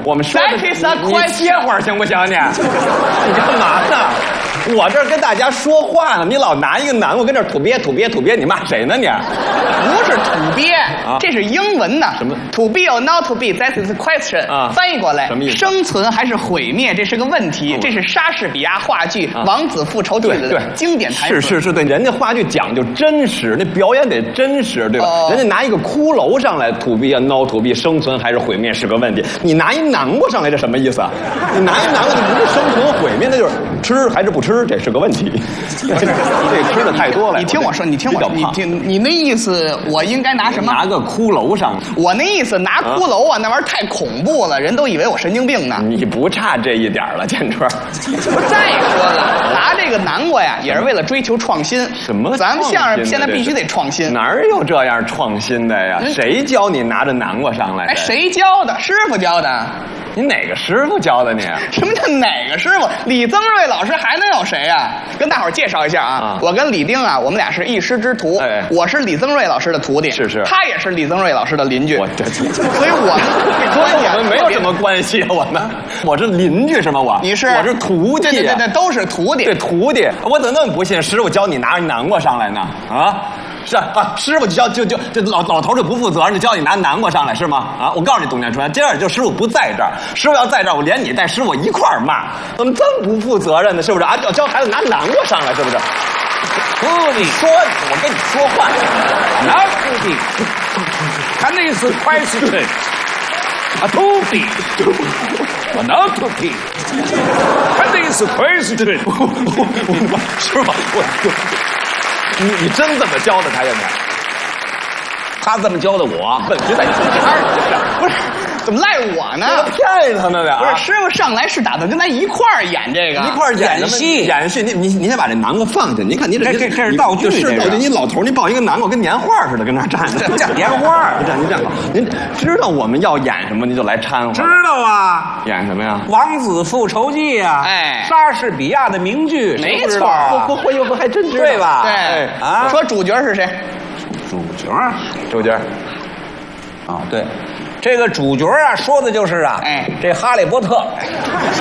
我们说的你歇会儿行不行你？你干嘛呢？我这儿跟大家说话呢，你老拿一个南瓜跟这儿土鳖土鳖土鳖，你骂谁呢你？ 不是土鳖啊，这是英文呢。 什么 ？To be or not to be, that is the question。 啊， 翻译过来， 什么意思？ 生存还是毁灭，这是个问题。这是莎士比亚话剧《王子复仇记》的经典台词。 是，对，人家话剧讲究真实，那表演得真实，对吧？人家拿一个骷髅上来，to be or not to be， 生存还是毁灭是个问题。你拿一南瓜上来，这什么意思啊？你拿一南瓜，那不是生存毁灭，那就是吃还是不吃，这是个问题。这吃的太多了。 你听我说，你那意思，我应该拿什么？ 拿个骷髅上。 我那意思拿骷髅啊，那玩意儿太恐怖了，人都以为我神经病呢。 你不差这一点了，建川。 再说了，拿这个南瓜呀，也是为了追求创新。 什么？ 咱们相声现在必须得创新。 哪有这样创新的呀？谁教你拿着南瓜上来的？ 哎，谁教的？师傅教的。 你哪个师傅教的你？ 什么叫哪个师傅？李增瑞老师还能有谁呀？跟大伙儿介绍一下啊，我跟李丁啊，我们俩是一师之徒。 哎， 我是李增瑞老师的徒弟， 是， 他也是李增瑞老师的邻居。 所以我们没有什么关系，我是邻居是吗？我是徒弟， 对，都是徒弟。 对，徒弟，我怎么那么不信？师傅教你拿着南瓜上来呢？啊？是啊，师傅就这老头就不负责任，就教你拿南瓜上来是吗？啊，我告诉你，董建春，这样就师傅不在这儿，师傅要在这儿，我连你带师傅一块儿骂，怎么这么不负责任呢？是不是啊？要教孩子拿南瓜上来，是不是？ 徒弟， 我跟你说话， 拿徒弟，看的是question，徒弟，我拿徒弟，看的是question， 师傅，你真这么教的他呀？ 他这么教的我， 问题在你身上， 不是？怎么赖我呢？ 骗他们俩。 不是，师傅上来是打算跟咱一块儿演这个， 一块儿演戏。你先把这南瓜放下。你看你这是道具， 是道具。你老头，你抱一个南瓜跟年画似的，跟那站着。 这年画， 你站好。您知道我们要演什么，您就来掺和。 知道啊。 演什么呀？ 《王子复仇记》啊。 哎， 莎士比亚的名剧， 没错。 不还真知道， 对吧？ 对啊。说主角是谁？ 主角。 啊，对。这个主角啊，说的就是啊，这哈利波特， 谁？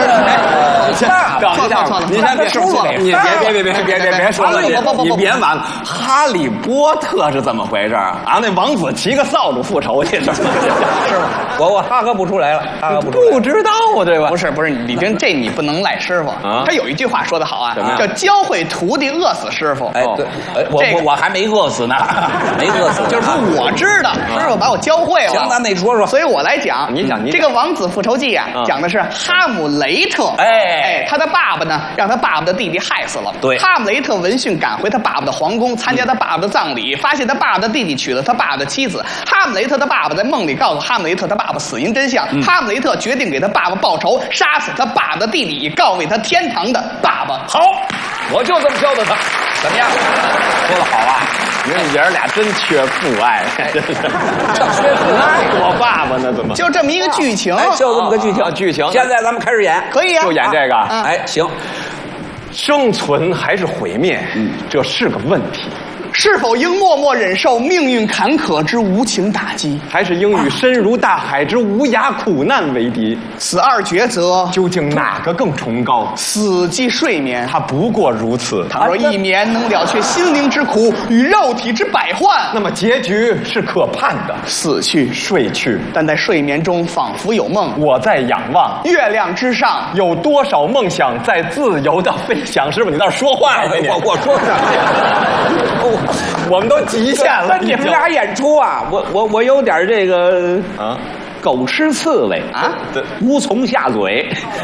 错了，您先别说了，你别说了，你别完了。哈利波特是怎么回事啊？那王子骑个扫帚复仇去，是吗？ 我哈不出来了， 不知道啊，这个不是李丁，这你不能赖师傅啊。他有一句话说得好啊，叫教会徒弟饿死师傅。 哎，对，我还没饿死呢，没饿死， 就是说我知道师傅把我教会了。 行，咱得说说。 所以我来讲， 你讲这个《王子复仇记》啊，讲的是哈姆雷特。他的爸爸呢，让他爸爸的弟弟害死了。 对， 哈姆雷特闻讯赶回他爸爸的皇宫，参加他爸爸的葬礼，发现他爸爸的弟弟娶了他爸爸的妻子。哈姆雷特的爸爸在梦里告诉哈姆雷特他爸爸死因真相。哈姆雷特决定给他爸爸报仇，杀死他爸爸的弟弟，以告慰他天堂的爸爸。 好，我就这么教的他，怎么样？说得好啊！ 你说爷儿俩真缺父爱，真是缺父爱。 我爸爸呢？怎么就这么一个剧情？ 就这么个剧情。现在咱们开始演， 可以啊， 就演这个。 哎，行。 生存还是毁灭？这是个问题。 是否应默默忍受命运坎坷之无情打击， 还是应与深如大海之无涯苦难为敌？ 此二抉择， 究竟哪个更崇高？ 死即睡眠， 它不过如此。 倘若一眠能了却心灵之苦与肉体之百患， 那么结局是可盼的。 死去， 睡去， 但在睡眠中仿佛有梦。 我在仰望月亮之上， 有多少梦想在自由的飞翔？师傅，你倒是说话呀！ 我说啥？我们都极限了。 你们俩演出啊，我有点这个啊，狗吃刺猬啊，无从下嘴。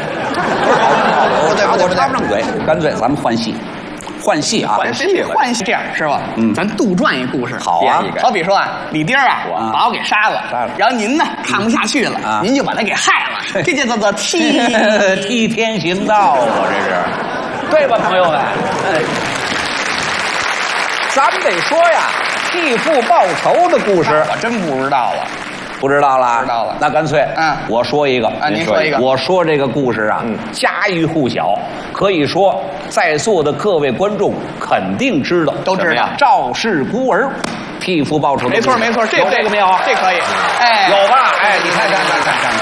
我插不上嘴，干脆咱们换戏。换戏啊， 换戏这样是吧？咱杜撰一故事。 好啊， 好比说啊，李丁啊，把我给杀了，然后您呢看不下去了，您就把他给害了，这叫做替天行道啊，这是，对吧，朋友们？咱们得说呀，替父报仇的故事， 我真不知道了。 不知道了， 知道了。 那干脆，我说一个， 您说一个。 我说这个故事啊，家喻户晓，可以说在座的各位观众肯定知道， 都知道。 赵氏孤儿替父报仇的故事， 没错， 有这个没有？ 这可以。 哎，有吧？哎，你看，大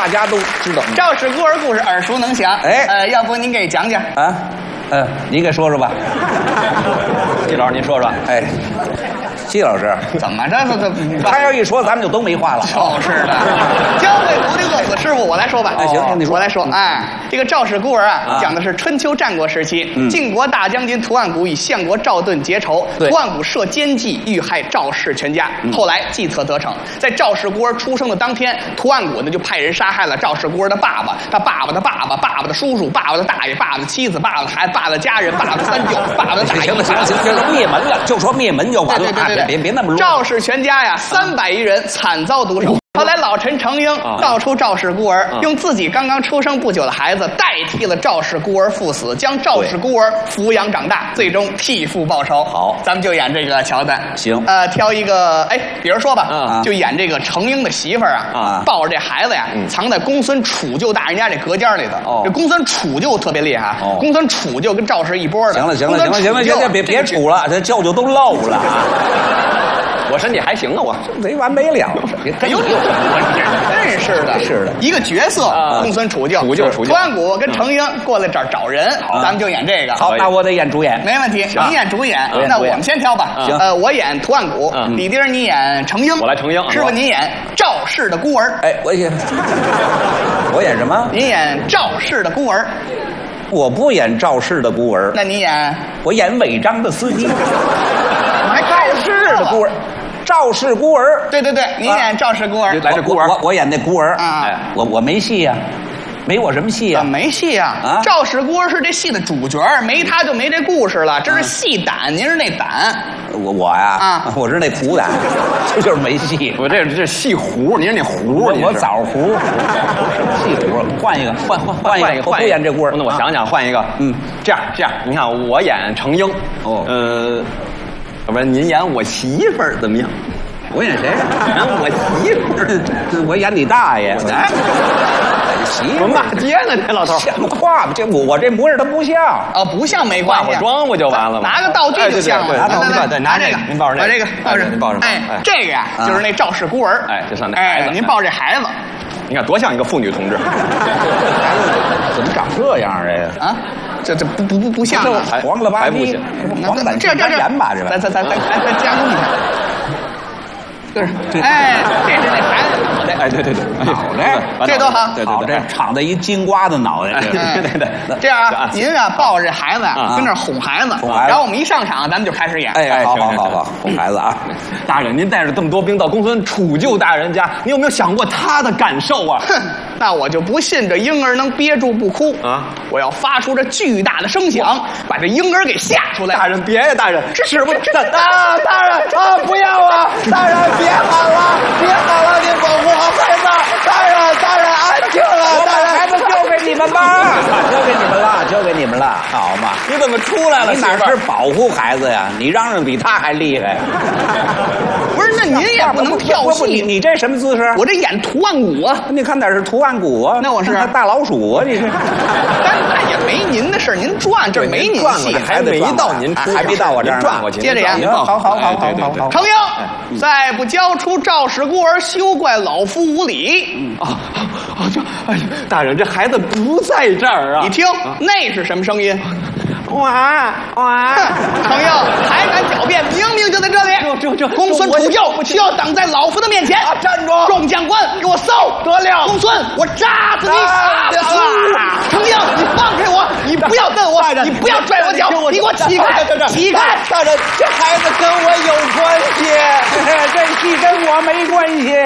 大家都知道。 赵氏孤儿故事耳熟能详。 哎， 要不您给讲讲啊？你给说说吧。 季老师您说说。 哎，季老师， 怎么着？ 他要一说，咱们就都没话了。 就是的，教会徒弟饿死师傅，我来说吧。 哎，行，你说。 我来说。哎，这个赵氏孤儿啊，讲的是春秋战国时期，晋国大将军屠岸贾与相国赵盾结仇，屠岸贾设奸计欲害赵氏全家，后来计策得逞，在赵氏孤儿出生的当天，屠岸贾呢就派人杀害了赵氏孤儿的爸爸，他爸爸的爸爸、爸爸的叔叔、爸爸的大爷、爸爸的妻子、爸爸的孩子、爸爸的家人、爸爸的三舅、爸爸的大姨。 行了，别说灭门了，就说灭门就完了。 对， 别那么乱。 赵氏全家呀，300余人惨遭毒手。后来老臣程婴告出赵氏孤儿，用自己刚刚出生不久的孩子代替了赵氏孤儿赴死，将赵氏孤儿抚养长大，最终替父报仇。 好， 咱们就演这个桥段。 行， 挑一个，比如说吧，就演这个程婴的媳妇儿啊，抱着这孩子呀，藏在公孙杵臼大人家这隔间里头。这公孙杵臼特别厉害，公孙杵臼跟赵氏一波的。 行了，别杵了，这舅舅都漏了。 我身体还行啊，我没完没了。 哎呦，真是的， 是的， 一个角色，公孙杵臼，屠岸贾跟程婴过来这儿找人，咱们就演这个。 好，那我得演主演， 没问题。你演主演，那我们先挑吧。 行， 我演屠岸贾，李丁你演程婴， 我来程婴。 师傅你演赵氏的孤儿。 哎，我演什么？ 你演赵氏的孤儿。 我不演赵氏的孤儿。 那你演？ 我演违章的司机。 还赵氏的孤儿。 赵氏孤儿， 对，你演赵氏孤儿， 来这孤儿， 我演那孤儿啊， 我没戏呀，没我什么戏呀？ 没戏呀！赵氏孤儿是这戏的主角，没他就没这故事了。这是戏胆，您是那胆， 我呀，我是那苦胆，这就是没戏。 我这戏胡，您是那胡， 我枣胡，戏胡，换一个，换一个，我不演这孤儿。 那我想想，换一个，这样，你看我演程婴，要不然您演我媳妇儿怎么样？ 我演谁？ 演我媳妇儿， 我演你大爷。哎，媳妇骂街呢，这老头像话吗？这我这模样他不像啊，不像没关系， 化妆不就完了吗？ 拿个道具就像了。 对，拿这个，您抱着这个，抱着， 您抱着。 哎，这个呀，就是那赵氏孤儿。 哎，就像那孩子， 您抱这孩子， 你看多像一个妇女同志。 怎么长这样这个啊？这不像啊， 黄了吧唧，黄疸炎吧， 咱加工一下。就是，哎，这是那孩子脑袋， 哎，对， 脑袋， 这多好， 好，这敞着一金瓜的脑袋， 对。 这样啊，您啊抱着这孩子啊，跟那哄孩子，然后我们一上场，咱们就开始演。 哎，好，哄孩子啊！ 大人，您带着这么多兵到公孙杵臼大人家，你有没有想过他的感受啊？ 哼，那我就不信这婴儿能憋住不哭啊！我要发出这巨大的声响，把这婴儿给吓出来。 大人，别呀，大人， 是不是？ 大人啊，不要啊！大人，别喊了，您保护好孩子！大人，安静了！大人， 孩子交给你们吧，交给你们了，好嘛？ 你怎么出来了？ 你哪是保护孩子呀？你嚷嚷比他还厉害。 不是，那您也不能跳戏。 你这什么姿势？ 我这演屠岸贾啊！ 你看哪是屠岸贾啊？ 那我是大老鼠啊！你这， 但那也没您的事，您转这没您戏， 还没到您出， 还没到我这儿转过去。 接着演， 好。 程婴，再不交出赵氏孤儿，休怪老夫无礼。 大人，这孩子不在这儿啊！ 你听，那是什么声音？ 哇！ 程婴还敢狡辩，明明就在这里。 这公孙杵臼需要挡在老夫的面前。 站住！ 众将官，给我搜！ 得了！ 公孙，我扎死你！程婴，你放开我！你不要瞪我！你不要拽我脚！你给我起开！起开！ 大人，这孩子跟我有关系， 这戏跟我没关系。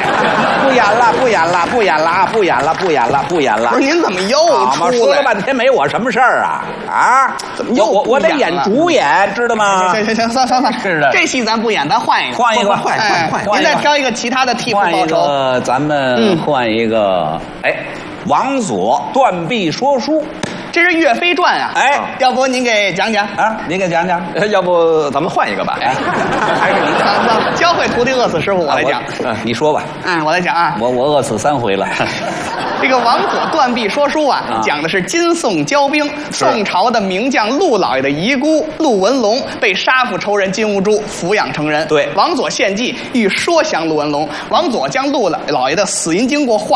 不演了！ 不是您怎么又出来？ 说了半天没我什么事儿啊！怎么又我得演主演，知道吗？ 行，算， 是的。 这戏咱不演，咱换一个。 换。 您再挑一个其他的替父报仇。 咱们换一个。王佐断臂说书。 这是《岳飞传》啊！ 哎， 要不您给讲讲啊？您给讲讲。 要不咱们换一个吧？ 还是你教会徒弟饿死师傅，我来讲。 你说吧。 我来讲啊。 我饿死3回了。 这个王佐断臂说书啊，讲的是金宋交兵，宋朝的名将陆老爷的遗孤陆文龙被杀父仇人金兀术抚养成人。 对， 王佐献计欲说降陆文龙，王佐将陆老爷的死因经过画